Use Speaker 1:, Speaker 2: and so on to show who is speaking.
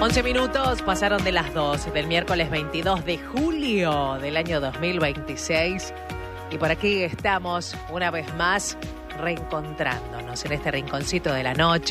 Speaker 1: 11 minutos pasaron de las 2 del miércoles 22 de julio del año 2026. Y por aquí estamos una vez más reencontrándonos en este rinconcito de la noche.